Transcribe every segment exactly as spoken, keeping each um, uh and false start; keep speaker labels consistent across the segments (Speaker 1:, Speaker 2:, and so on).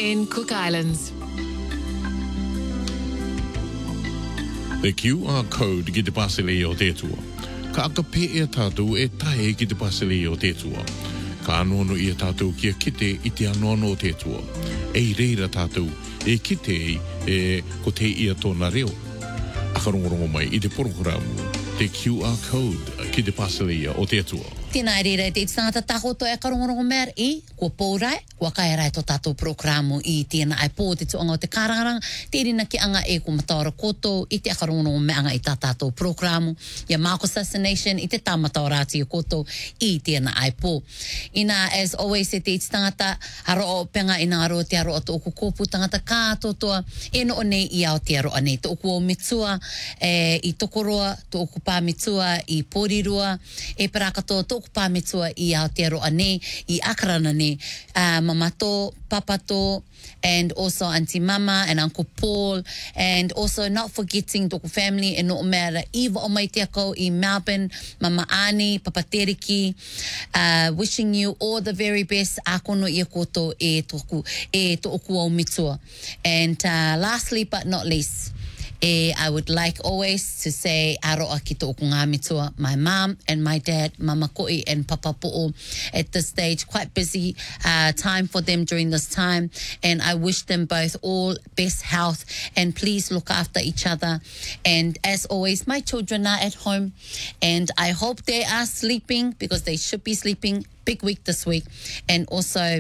Speaker 1: in Cook Islands.
Speaker 2: The Q R code ki te pasele o te tua. Ka aka pe e tātou e tae ki te pasele o te tua. Ka anono i a tātou kia kite i te anono o te tua. Ei reira tātou e kite e ko te ia tōna reo. Akarongorongo mai i te porokoramu, te Q R code ki te pasele o te tua.
Speaker 3: Tēnā reira te tangata tahoto e karongorongo mer i kua pourai, kua kairai to tātou programu i tēnā ai pō te tuanga o te kārangaranga, te rina ki anga e kua mataora koto i te akarongorongo me anga i tā tātou programu, ia Marco Assassination i te tāmataora ati o koto i tēnā ai pō. Ina, as always, e te tangata haro o penga ina aro te aro o te oku kōpu tangata kātotoa, e no o nei i ao te aro anei, te oku o mitua, e, i tokoroa, te oku pā mitua i pōrirua, e parakatoa, te oku pā mitua i Aotearoa nei, i Akarana nei, uh, Mamato, Papato, and also Auntie Mama and Uncle Paul, and also not forgetting tōku family e no mera Eva o mai te akau i Melbourne, Mama Ani, Papa Teriki, uh, wishing you all the very best, akono i a koto e tōku, e tōku au mitua. And uh, lastly but not least, Eh, I would like always to say aroa ki tōku ngā mitua, my mom and my dad, Mama Koi and Papa Po'o, at this stage, quite busy uh, time for them during this time, and I wish them both all best health, and please look after each other. And as always, my children are at home, and I hope they are sleeping, because they should be sleeping. Big week this week. And also,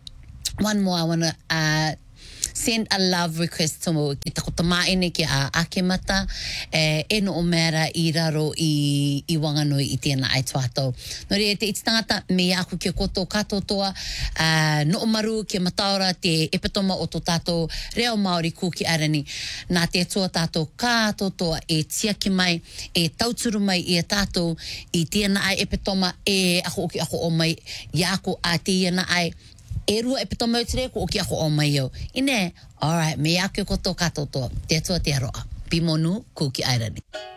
Speaker 3: one more I want to uh, send a love request to mo ki tako tamaine ki a Akemata e e no o mera i raro i, i Wanganui i tēnā ai tuatou. No rea te iti tangata me aku ki koto katotoa uh, no o maru ki mataora te epitoma o tō tātou reo Māori kuki arani. Nā te atua tātou katotoa e tiaki mai, e tauturu mai i a tātou i tēnā ai epitoma e ako ki ako o mai i ako a tēnā ai e rua e pito mau tere ko o ki ako o mai au. Ine, alright, me ake koto katoto, te atua te aroa. Pimonu, kuki airani.